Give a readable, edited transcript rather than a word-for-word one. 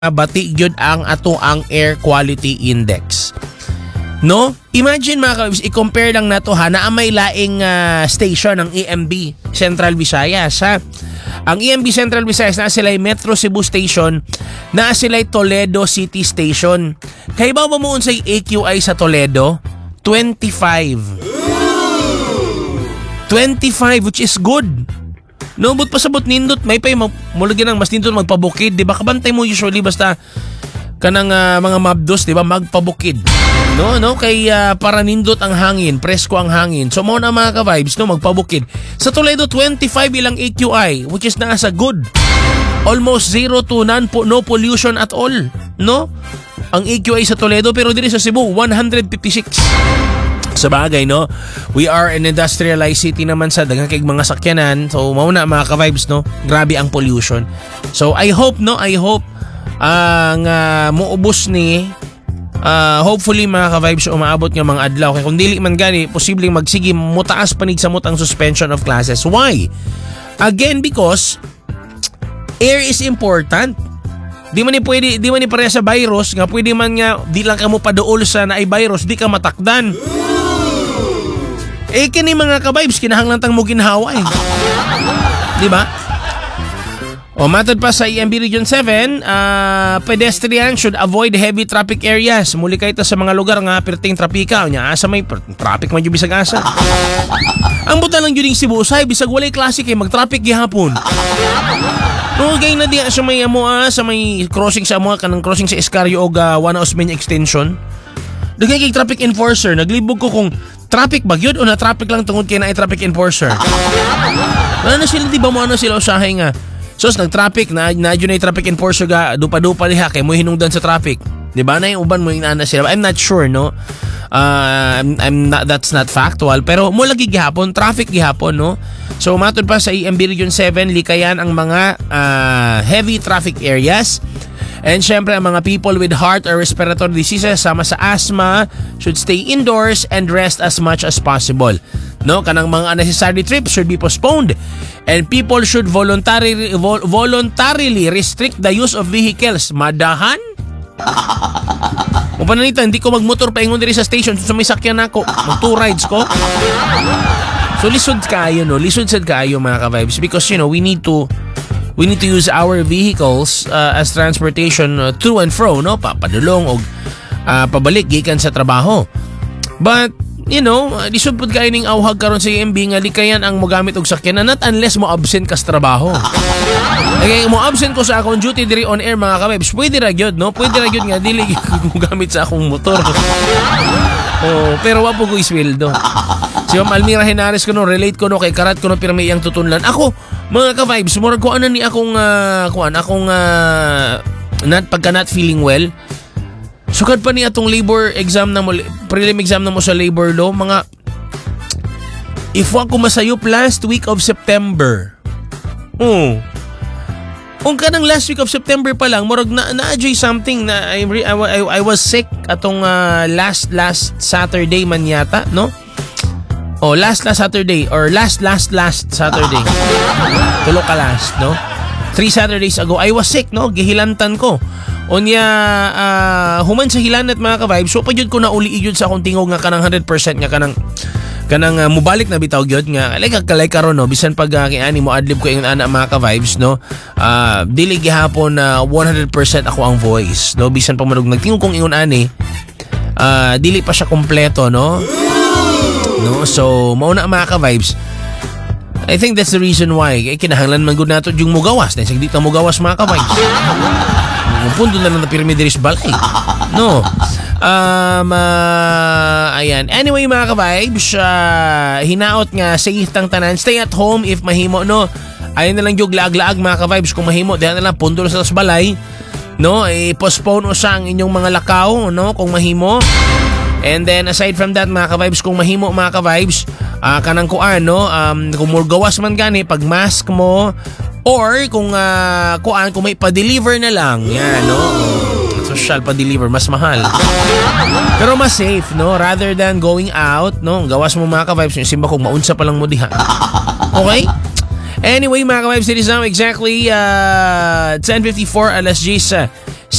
bati gyud ang ato ang air quality index. No? Imagine mga ka-vibes, i-compare lang nato ha, na may laing station ng EMB Central Visayas ha. Ang EMB Central Visayas na sila'y Metro Cebu Station, na sila'y Toledo City Station. Kaya ba mo sa AQI sa Toledo? 25, which is good. No, but pasabot nindot, may pay mulagyan ng mas nindot magpabukid, di ba? Kabantay mo usually basta kanang mga mabdos, di ba? Magpabukid. No, kay para nindot ang hangin, presko ang hangin. So mo na mga ka-vibes, no, magpabukid. Sa Toledo 25 ilang AQI, which is nasa good. Almost zero to no pollution at all, no? Ang AQI sa Toledo, pero dito sa Cebu 156. Sa bagay, no? We are an industrialized city naman sa daghang kay mga sakyanan. So mauna mga ka-vibes, no? Grabe ang pollution. So I hope ang muubos ni hopefully mga ka-vibes umaabot nga mga adlaw. Kaya kung dili man gani, posibleng magsige mutaas panig sa ang suspension of classes. Why? Again, because air is important. Di man ni pareha sa virus nga pwede man nga di lang ka mo paduol sa naay virus, di ka matakdan. Kini mga ka-vibes kinahanglan mo ginhawa eh. Di ba? O matod pa sa EMB Region 7, pedestrians should avoid heavy traffic areas. Muli kayo sa mga lugar nga perting trapika. Nya asa may traffic man yung bisag asa. Ang buta lang yun yung Cebu, say bisag walay klase kay mag-traffic gihapon. No, gay na diya sa may sa may crossing sa kanang crossing sa Escario og Juana Osmeña extension. Dagay kay traffic enforcer, naglibog ko kung traffic ba gyud o na traffic lang tungod kay naay traffic enforcer. Ano sila di ba mo sila usahay nga? So nag-traffic na yun ay traffic enforcer ga dupa-dupa liha kay mo hinungdan sa traffic. Di ba na yung uban mo inaana sila? I'm not sure, no? I'm not, that's not factual, pero mo lagi gihapon traffic gihapon, no? So matod pa sa EMB Region 7, likayan ang mga heavy traffic areas. And syempre ang mga people with heart or respiratory diseases sama sa asthma should stay indoors and rest as much as possible. No, kanang mga unnecessary trips should be postponed and people should voluntarily restrict the use of vehicles. Madahan? O pananita, hindi ko magmotor paingon diri sa station so may sakyan ako. Mag 2 rides ko. So lisod kayo, no? Lisod sad kayo mga ka-vibes because we need to use our vehicles as transportation to and fro, no? Papadulong o pabalik gikan sa trabaho. But lisod pud kayo ning awhag karon sa EMB nga likayan ang mogamit og sakyanan not unless mo absent ka sa trabaho. Okay, mo absent ko sa akong duty diri on air mga ka-vibes. Pwede ra gyud, no? Pwede ra gyud nga dili ko gamit sa akong motor. Pero wa po ko isweldo. Si Ma'am Almira Henares ko relate ko kay karat ko pirmi iyang tutunlan. Ako, mga ka-vibes, murag ko ni akong not feeling well. Sukad pa ni atong labor exam na mo, prelim exam na mo sa labor law, mga if wa ko masayop last week of September. Kung kanang last week of September pa lang, murag na-enjoy something na I was sick atong last Saturday man yata, no? Last Saturday or last Saturday. Tulo ka last, no? 3 Saturdays ago, I was sick, no? Gihilantan ko. Onya, human sa hilanat mga ka-vibes, so pa yun ko na uli yun sa akong tingog nga kanang 100% nga kanang mubalik na bitaw gyud nga kalay karon, no? Bisan pag kiani mo adlib ko yung ana mga ka-vibes, no? Dili gihapon na 100% ako ang voice, no? Bisan pa manug nagtingog kong ingon ani, dili pa siya kompleto, no? No, so mauna mga ka-vibes. I think that's the reason why kinahanglan man gud nato yung mugawas, dahil dito mugawas mga ka-vibes. Punto na lang na pirmi diri sa balay. No. Ayan. Anyway mga ka-vibes, hinaot nga safe tang tanan. Stay at home if mahimo, no. Ayun na lang yung laag-laag mga ka-vibes kung mahimo. Diyan na lang pundol sa balay. No, i-postpone o sa ang inyong mga lakaw, no, kung mahimo. And then aside from that mga ka-vibes, kung mahimo mga ka-vibes, kanang kuan, no, kung gawas man gani pag mask mo or kung kung may pa-deliver na lang, yan, no. Social pa-deliver mas mahal. Pero mas safe, no, rather than going out, no. Gawas mo mga ka-vibes, yung simba kung maunsa pa lang mo diha. Okay? Anyway, mga ka-web series now, exactly 10:54 alas 10